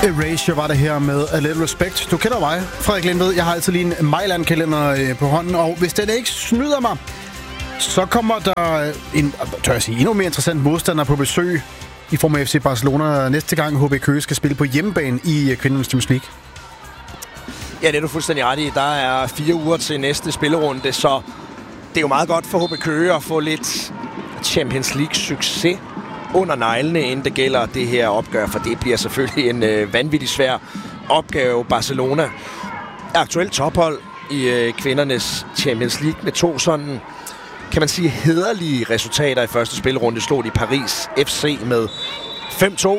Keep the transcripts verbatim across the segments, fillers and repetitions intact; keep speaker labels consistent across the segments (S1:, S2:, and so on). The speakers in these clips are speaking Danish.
S1: Erasure var det her med A Little Respect. Du kender mig, Frederik Lindved. Jeg har altid lige en Mejland-kalender på hånden, og hvis den ikke snyder mig, så kommer der en, tør jeg sige, endnu mere interessant modstander på besøg i form af F C Barcelona næste gang H B Køge skal spille på hjemmebane i kvindernes Champions League.
S2: Ja, det er du fuldstændig ret i. Der er fire uger til næste spillerunde, så det er jo meget godt for H B Køge at få lidt Champions League-succes under neglene, inden det gælder det her opgør, for det bliver selvfølgelig en øh, vanvittig svær opgave. Barcelona er aktuelt tophold i øh, kvindernes Champions League med to sådan, kan man sige, hæderlige resultater i første spilrunde. Slog de Paris F C med fem to,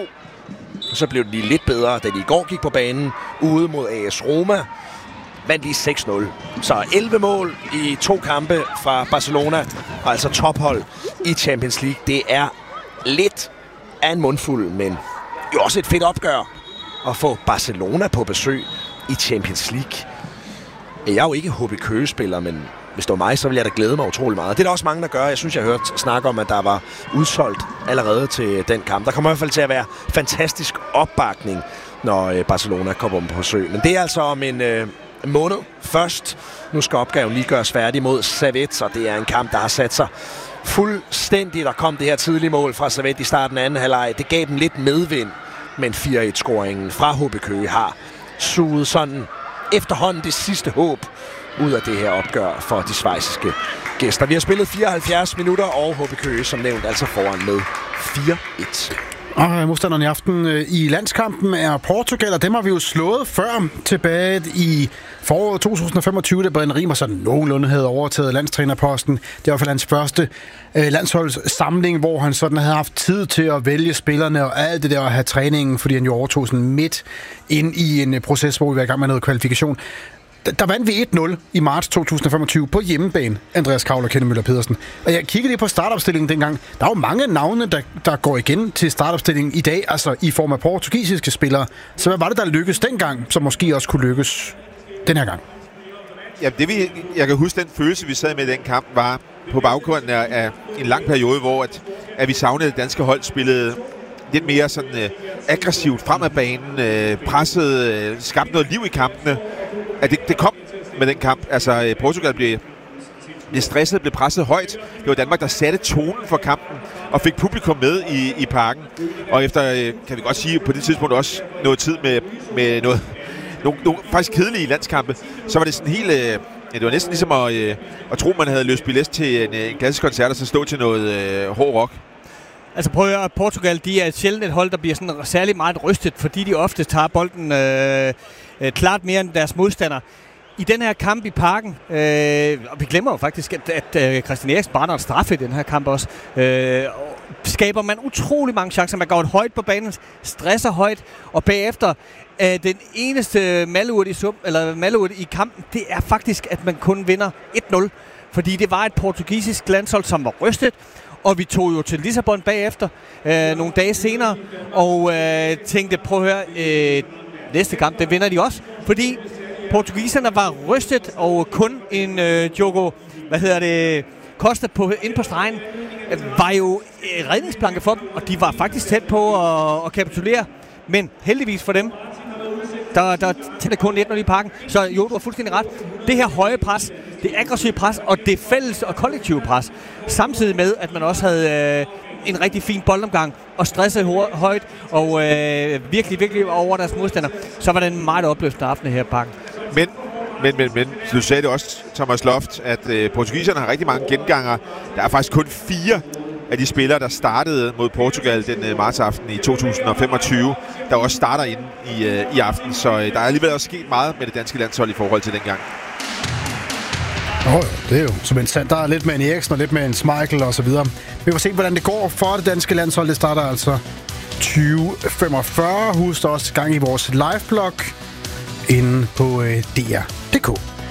S2: og så blev de lidt bedre, da de i går gik på banen ude mod A S Roma. Vandt de seks nul. Så elleve mål i to kampe fra Barcelona, og altså tophold i Champions League. Det er lidt af en mundfuld, men jo også et fedt opgør at få Barcelona på besøg i Champions League. Jeg er jo ikke H B Køge-spiller, men hvis det var mig, så ville jeg da glæde mig utrolig meget. Det er der også mange, der gør. Jeg synes, jeg har hørt snak om, at der var udsolgt allerede til den kamp. Der kommer i hvert fald til at være fantastisk opbakning, når Barcelona kommer på besøg. Men det er altså om en øh, måned først. Nu skal opgaven lige gøres færdig mod Servette, og det er en kamp, der har sat sig fuldstændig. Der kom det her tidlige mål fra Servette i starten af anden halvleg. Det gav dem lidt medvind, men fire et-scoringen fra H B Køge har suget sådan efterhånden det sidste håb ud af det her opgør for de schweiziske gæster. Vi har spillet fireoghalvfjerds minutter, og H B Køge, som nævnt, altså foran med fire et.
S1: Og modstanderen i aften i landskampen er Portugal, og dem har vi jo slået før tilbage i foråret to tusind og femogtyve, da Brian Riemer sådan nogenlunde havde overtaget landstrænerposten. Det var i hvert fald hans første øh, landsholdssamling, hvor han sådan havde haft tid til at vælge spillerne og alt det der at have træningen, fordi han jo overtog sådan midt ind i en proces, hvor vi var i gang med noget kvalifikation. Der vandt vi et nul i marts to tusind og femogtyve på hjemmebane, Andreas Kravl og Kenneth Møller Pedersen. Og jeg kiggede lige på startopstillingen dengang. Der er jo mange navne, der, der går igen til startopstillingen i dag, altså i form af portugisiske spillere. Så hvad var det, der lykkedes dengang, som måske også kunne lykkes den her gang?
S3: Ja, det vi, jeg kan huske, den følelse, vi sad med i den kamp, var på baggrunden af, af en lang periode, hvor at, at vi savnede, at danske hold spillede lidt mere sådan øh, aggressivt frem ad banen, øh, presset, øh, skabte noget liv i kampene. At det, det kom med den kamp. Altså, Portugal blev, blev stresset, blev presset højt. Det var Danmark, der satte tonen for kampen og fik publikum med i, i parken. Og efter, kan vi godt sige, på det tidspunkt også noget tid med, med noget, nogle, nogle faktisk kedelige landskampe, så var det sådan helt... Ja, det var næsten ligesom at, at tro, man havde løst billet til en, en klassisk koncert og så stå til noget uh, hård rock.
S4: Altså prøv at høre, Portugal, de er sjældent et hold, der bliver sådan særlig meget rystet, fordi de ofte tager bolden øh, øh, klart mere end deres modstander. I den her kamp i parken, øh, og vi glemmer jo faktisk, at, at øh, Christian Eriksen brænder en straffe i den her kamp også, øh, skaber man utrolig mange chancer. Man går højt på banen, stresser højt, og bagefter øh, den eneste malurt i, sum, eller malurt i kampen, det er faktisk, at man kun vinder et nul. Fordi det var et portugisisk landshold, som var rystet, og vi tog jo til Lissabon bagefter, øh, nogle dage senere, og øh, tænkte, prøv at høre, øh, næste kamp, det vinder de også. Fordi portugiserne var rystet, og kun en øh, Diogo, hvad hedder det, Costa på, ind på stregen, øh, var jo øh, redningsplanke for dem, og de var faktisk tæt på at, at kapitulere. Men heldigvis for dem, der, der tænder kun et nul i parken. Så jo, du har fuldstændig ret. Det her høje pres, det aggressive pres, og det fælles og kollektive pres, samtidig med, at man også havde øh, en rigtig fin boldomgang, og stressede ho- højt, og øh, virkelig, virkelig over deres modstander, så var det en meget opløftende aften her i parken.
S3: Men, men, men, men, du sagde det også, Thomas Loft, at øh, portugiserne har rigtig mange genganger. Der er faktisk kun fire af de spillere, der startede mod Portugal den øh, martsaften i to tusind og femogtyve, der også starter inde i, øh, i aften. Så øh, der er alligevel også sket meget med det danske landshold i forhold til dengang.
S1: Åh, oh, det er jo som en sand. Der er lidt med en Eriksen og lidt med en Schmeichel og så videre. Vi får se, hvordan det går for det danske landshold. Det starter altså tyve femogfyrre. Husk også gang i vores live-blog inde på øh, D R punktum d k.